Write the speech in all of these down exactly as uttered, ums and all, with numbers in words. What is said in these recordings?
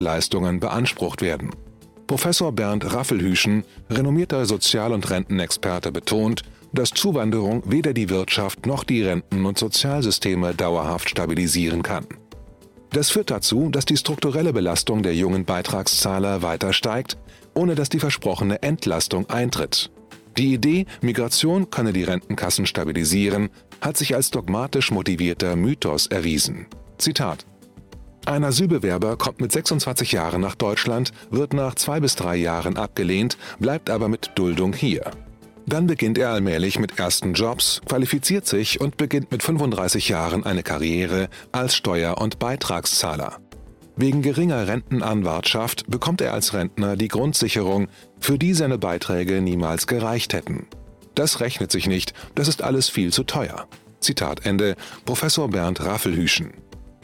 Leistungen beansprucht werden. Professor Bernd Raffelhüschen, renommierter Sozial- und Rentenexperte, betont, dass Zuwanderung weder die Wirtschaft noch die Renten- und Sozialsysteme dauerhaft stabilisieren kann. Das führt dazu, dass die strukturelle Belastung der jungen Beitragszahler weiter steigt, ohne dass die versprochene Entlastung eintritt. Die Idee, Migration könne die Rentenkassen stabilisieren, hat sich als dogmatisch motivierter Mythos erwiesen. Zitat: Ein Asylbewerber kommt mit sechsundzwanzig Jahren nach Deutschland, wird nach zwei bis drei Jahren abgelehnt, bleibt aber mit Duldung hier. Dann beginnt er allmählich mit ersten Jobs, qualifiziert sich und beginnt mit fünfunddreißig Jahren eine Karriere als Steuer- und Beitragszahler. Wegen geringer Rentenanwartschaft bekommt er als Rentner die Grundsicherung, für die seine Beiträge niemals gereicht hätten. Das rechnet sich nicht, das ist alles viel zu teuer. Zitat Ende, Professor Bernd Raffelhüschen.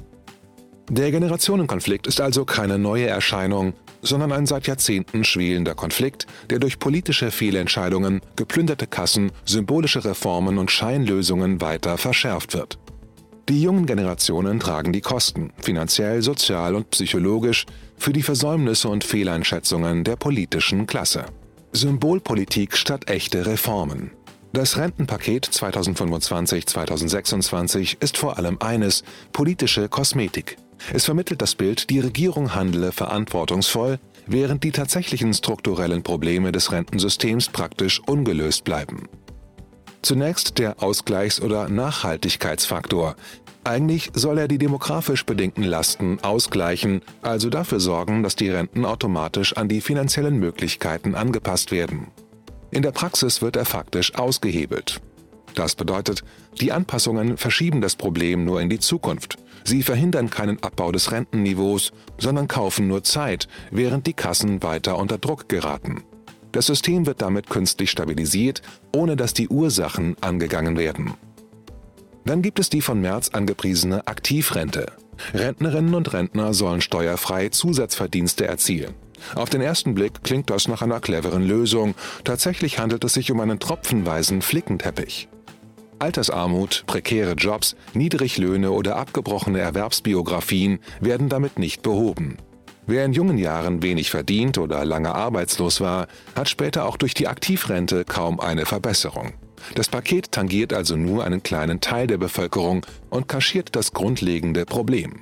Der Generationenkonflikt ist also keine neue Erscheinung, sondern ein seit Jahrzehnten schwelender Konflikt, der durch politische Fehlentscheidungen, geplünderte Kassen, symbolische Reformen und Scheinlösungen weiter verschärft wird. Die jungen Generationen tragen die Kosten, finanziell, sozial und psychologisch, für die Versäumnisse und Fehleinschätzungen der politischen Klasse. Symbolpolitik statt echte Reformen. Das Rentenpaket zweitausendfünfundzwanzig bis zweitausendsechsundzwanzig ist vor allem eines: politische Kosmetik. Es vermittelt das Bild, die Regierung handele verantwortungsvoll, während die tatsächlichen strukturellen Probleme des Rentensystems praktisch ungelöst bleiben. Zunächst der Ausgleichs- oder Nachhaltigkeitsfaktor. Eigentlich soll er die demografisch bedingten Lasten ausgleichen, also dafür sorgen, dass die Renten automatisch an die finanziellen Möglichkeiten angepasst werden. In der Praxis wird er faktisch ausgehebelt. Das bedeutet, die Anpassungen verschieben das Problem nur in die Zukunft. Sie verhindern keinen Abbau des Rentenniveaus, sondern kaufen nur Zeit, während die Kassen weiter unter Druck geraten. Das System wird damit künstlich stabilisiert, ohne dass die Ursachen angegangen werden. Dann gibt es die von Merz angepriesene Aktivrente. Rentnerinnen und Rentner sollen steuerfrei Zusatzverdienste erzielen. Auf den ersten Blick klingt das nach einer cleveren Lösung. Tatsächlich handelt es sich um einen tropfenweisen Flickenteppich. Altersarmut, prekäre Jobs, Niedriglöhne oder abgebrochene Erwerbsbiografien werden damit nicht behoben. Wer in jungen Jahren wenig verdient oder lange arbeitslos war, hat später auch durch die Aktivrente kaum eine Verbesserung. Das Paket tangiert also nur einen kleinen Teil der Bevölkerung und kaschiert das grundlegende Problem.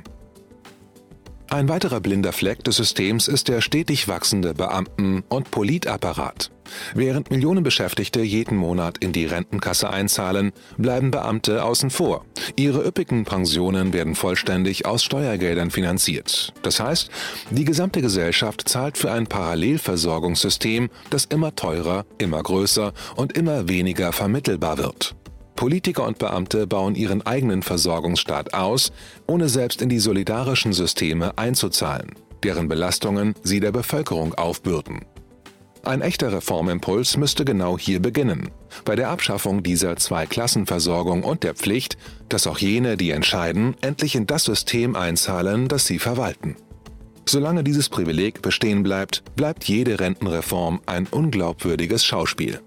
Ein weiterer blinder Fleck des Systems ist der stetig wachsende Beamten- und Politapparat. Während Millionen Beschäftigte jeden Monat in die Rentenkasse einzahlen, bleiben Beamte außen vor. Ihre üppigen Pensionen werden vollständig aus Steuergeldern finanziert. Das heißt, die gesamte Gesellschaft zahlt für ein Parallelversorgungssystem, das immer teurer, immer größer und immer weniger vermittelbar wird. Politiker und Beamte bauen ihren eigenen Versorgungsstaat aus, ohne selbst in die solidarischen Systeme einzuzahlen, deren Belastungen sie der Bevölkerung aufbürden. Ein echter Reformimpuls müsste genau hier beginnen, bei der Abschaffung dieser Zweiklassenversorgung und der Pflicht, dass auch jene, die entscheiden, endlich in das System einzahlen, das sie verwalten. Solange dieses Privileg bestehen bleibt, bleibt jede Rentenreform ein unglaubwürdiges Schauspiel.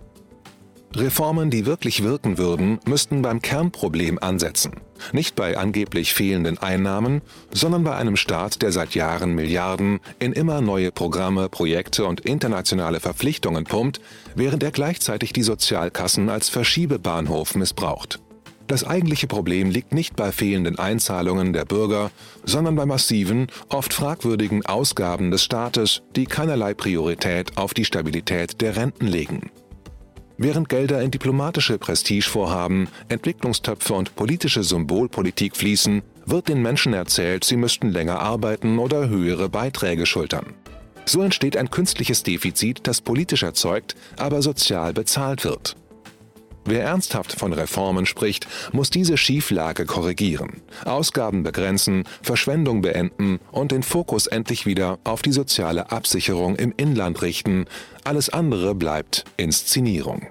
Reformen, die wirklich wirken würden, müssten beim Kernproblem ansetzen. Nicht bei angeblich fehlenden Einnahmen, sondern bei einem Staat, der seit Jahren Milliarden in immer neue Programme, Projekte und internationale Verpflichtungen pumpt, während er gleichzeitig die Sozialkassen als Verschiebebahnhof missbraucht. Das eigentliche Problem liegt nicht bei fehlenden Einzahlungen der Bürger, sondern bei massiven, oft fragwürdigen Ausgaben des Staates, die keinerlei Priorität auf die Stabilität der Renten legen. Während Gelder in diplomatische Prestigevorhaben, Entwicklungstöpfe und politische Symbolpolitik fließen, wird den Menschen erzählt, sie müssten länger arbeiten oder höhere Beiträge schultern. So entsteht ein künstliches Defizit, das politisch erzeugt, aber sozial bezahlt wird. Wer ernsthaft von Reformen spricht, muss diese Schieflage korrigieren, Ausgaben begrenzen, Verschwendung beenden und den Fokus endlich wieder auf die soziale Absicherung im Inland richten. Alles andere bleibt Inszenierung.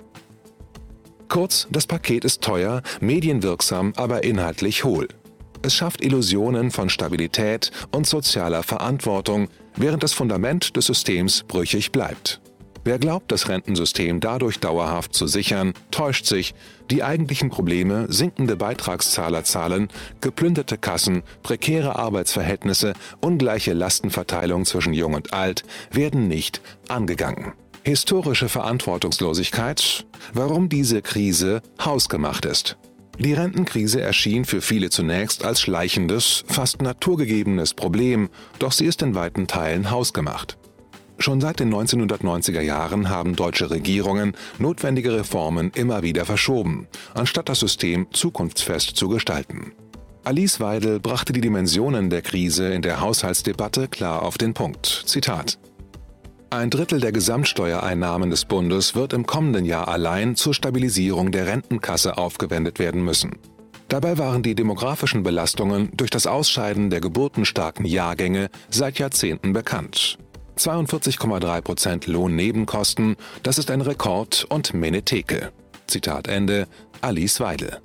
Kurz, das Paket ist teuer, medienwirksam, aber inhaltlich hohl. Es schafft Illusionen von Stabilität und sozialer Verantwortung, während das Fundament des Systems brüchig bleibt. Wer glaubt, das Rentensystem dadurch dauerhaft zu sichern, täuscht sich. Die eigentlichen Probleme, sinkende Beitragszahlerzahlen, geplünderte Kassen, prekäre Arbeitsverhältnisse, ungleiche Lastenverteilung zwischen Jung und Alt, werden nicht angegangen. Historische Verantwortungslosigkeit, warum diese Krise hausgemacht ist. Die Rentenkrise erschien für viele zunächst als schleichendes, fast naturgegebenes Problem, doch sie ist in weiten Teilen hausgemacht. Schon seit den neunzehnhundertneunziger Jahren haben deutsche Regierungen notwendige Reformen immer wieder verschoben, anstatt das System zukunftsfest zu gestalten. Alice Weidel brachte die Dimensionen der Krise in der Haushaltsdebatte klar auf den Punkt. Zitat: Ein Drittel der Gesamtsteuereinnahmen des Bundes wird im kommenden Jahr allein zur Stabilisierung der Rentenkasse aufgewendet werden müssen. Dabei waren die demografischen Belastungen durch das Ausscheiden der geburtenstarken Jahrgänge seit Jahrzehnten bekannt. zweiundvierzig Komma drei Prozent Lohnnebenkosten, das ist ein Rekord und Menetheke. Zitat Ende, Alice Weidel.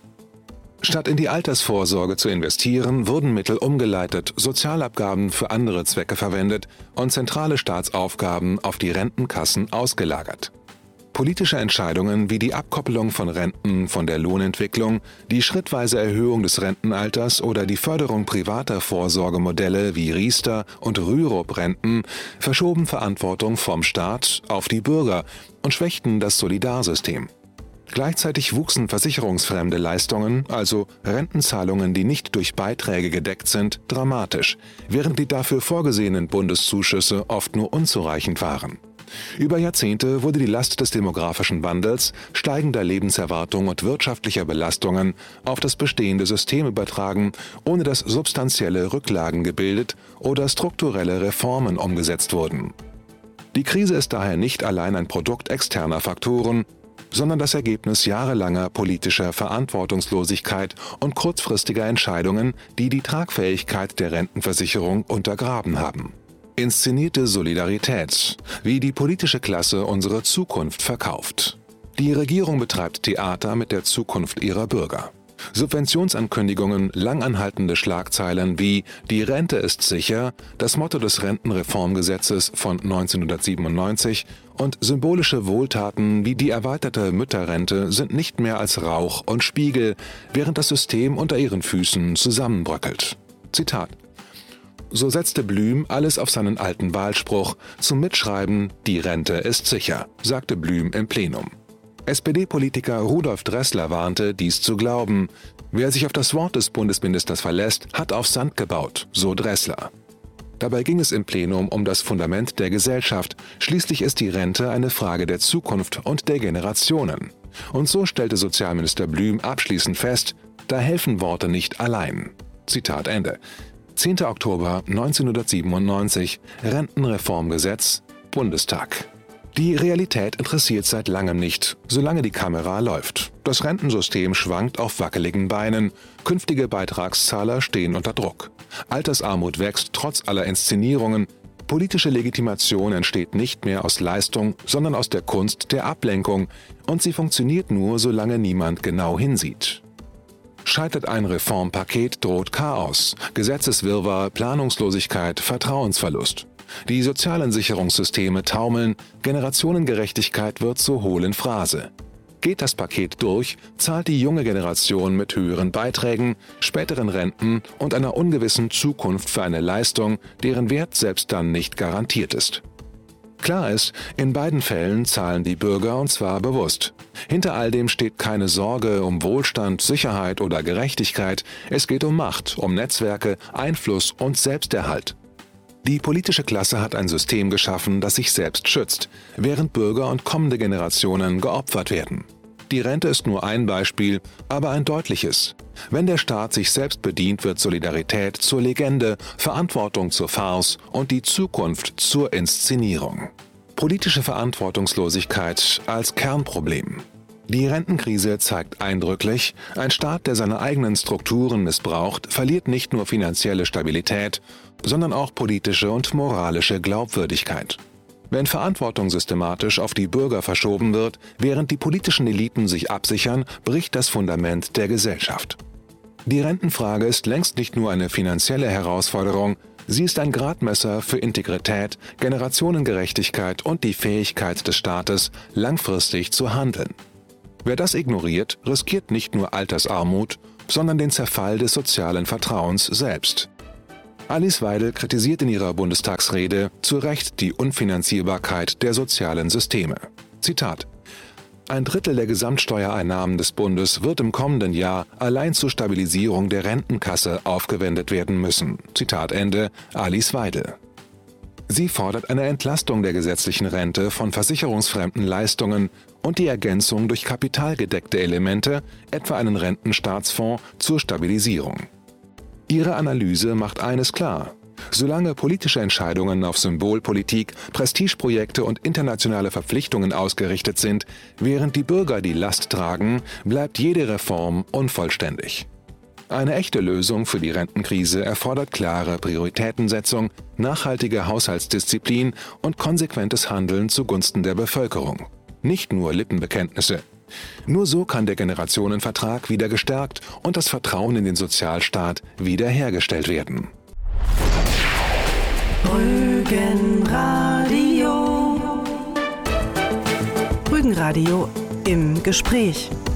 Statt in die Altersvorsorge zu investieren, wurden Mittel umgeleitet, Sozialabgaben für andere Zwecke verwendet und zentrale Staatsaufgaben auf die Rentenkassen ausgelagert. Politische Entscheidungen wie die Abkoppelung von Renten von der Lohnentwicklung, die schrittweise Erhöhung des Rentenalters oder die Förderung privater Vorsorgemodelle wie Riester- und Rürup-Renten verschoben Verantwortung vom Staat auf die Bürger und schwächten das Solidarsystem. Gleichzeitig wuchsen versicherungsfremde Leistungen, also Rentenzahlungen, die nicht durch Beiträge gedeckt sind, dramatisch, während die dafür vorgesehenen Bundeszuschüsse oft nur unzureichend waren. Über Jahrzehnte wurde die Last des demografischen Wandels, steigender Lebenserwartung und wirtschaftlicher Belastungen auf das bestehende System übertragen, ohne dass substanzielle Rücklagen gebildet oder strukturelle Reformen umgesetzt wurden. Die Krise ist daher nicht allein ein Produkt externer Faktoren, sondern das Ergebnis jahrelanger politischer Verantwortungslosigkeit und kurzfristiger Entscheidungen, die die Tragfähigkeit der Rentenversicherung untergraben haben. Inszenierte Solidarität, wie die politische Klasse unsere Zukunft verkauft. Die Regierung betreibt Theater mit der Zukunft ihrer Bürger. Subventionsankündigungen, langanhaltende Schlagzeilen wie »Die Rente ist sicher«, das Motto des Rentenreformgesetzes von neunzehnhundertsiebenundneunzig und symbolische Wohltaten wie die erweiterte Mütterrente sind nicht mehr als Rauch und Spiegel, während das System unter ihren Füßen zusammenbröckelt. Zitat: So setzte Blüm alles auf seinen alten Wahlspruch zum Mitschreiben »Die Rente ist sicher«, sagte Blüm im Plenum. S P D-Politiker Rudolf Dressler warnte, dies zu glauben. Wer sich auf das Wort des Bundesministers verlässt, hat auf Sand gebaut, so Dressler. Dabei ging es im Plenum um das Fundament der Gesellschaft. Schließlich ist die Rente eine Frage der Zukunft und der Generationen. Und so stellte Sozialminister Blüm abschließend fest, da helfen Worte nicht allein. Zitat Ende. zehnter Oktober neunzehnhundertsiebenundneunzig, Rentenreformgesetz, Bundestag. Die Realität interessiert seit langem nicht, solange die Kamera läuft. Das Rentensystem schwankt auf wackeligen Beinen, künftige Beitragszahler stehen unter Druck. Altersarmut wächst trotz aller Inszenierungen, politische Legitimation entsteht nicht mehr aus Leistung, sondern aus der Kunst der Ablenkung, und sie funktioniert nur, solange niemand genau hinsieht. Scheitert ein Reformpaket, droht Chaos, Gesetzeswirrwarr, Planungslosigkeit, Vertrauensverlust. Die sozialen Sicherungssysteme taumeln, Generationengerechtigkeit wird zur hohlen Phrase. Geht das Paket durch, zahlt die junge Generation mit höheren Beiträgen, späteren Renten und einer ungewissen Zukunft für eine Leistung, deren Wert selbst dann nicht garantiert ist. Klar ist, in beiden Fällen zahlen die Bürger, und zwar bewusst. Hinter all dem steht keine Sorge um Wohlstand, Sicherheit oder Gerechtigkeit, es geht um Macht, um Netzwerke, Einfluss und Selbsterhalt. Die politische Klasse hat ein System geschaffen, das sich selbst schützt, während Bürger und kommende Generationen geopfert werden. Die Rente ist nur ein Beispiel, aber ein deutliches. Wenn der Staat sich selbst bedient, wird Solidarität zur Legende, Verantwortung zur Farce und die Zukunft zur Inszenierung. Politische Verantwortungslosigkeit als Kernproblem. Die Rentenkrise zeigt eindrücklich, ein Staat, der seine eigenen Strukturen missbraucht, verliert nicht nur finanzielle Stabilität, sondern auch politische und moralische Glaubwürdigkeit. Wenn Verantwortung systematisch auf die Bürger verschoben wird, während die politischen Eliten sich absichern, bricht das Fundament der Gesellschaft. Die Rentenfrage ist längst nicht nur eine finanzielle Herausforderung, Sie ist ein Gradmesser für Integrität, Generationengerechtigkeit und die Fähigkeit des Staates, langfristig zu handeln. Wer das ignoriert, riskiert nicht nur Altersarmut, sondern den Zerfall des sozialen Vertrauens selbst. Alice Weidel kritisiert in ihrer Bundestagsrede zu Recht die Unfinanzierbarkeit der sozialen Systeme. Zitat: Ein Drittel der Gesamtsteuereinnahmen des Bundes wird im kommenden Jahr allein zur Stabilisierung der Rentenkasse aufgewendet werden müssen. Zitat Ende, Alice Weidel. Sie fordert eine Entlastung der gesetzlichen Rente von versicherungsfremden Leistungen und die Ergänzung durch kapitalgedeckte Elemente, etwa einen Rentenstaatsfonds, zur Stabilisierung. Ihre Analyse macht eines klar: Solange politische Entscheidungen auf Symbolpolitik, Prestigeprojekte und internationale Verpflichtungen ausgerichtet sind, während die Bürger die Last tragen, bleibt jede Reform unvollständig. Eine echte Lösung für die Rentenkrise erfordert klare Prioritätensetzung, nachhaltige Haushaltsdisziplin und konsequentes Handeln zugunsten der Bevölkerung. Nicht nur Lippenbekenntnisse. Nur so kann der Generationenvertrag wieder gestärkt und das Vertrauen in den Sozialstaat wiederhergestellt werden. Rügenradio. Rügenradio im Gespräch.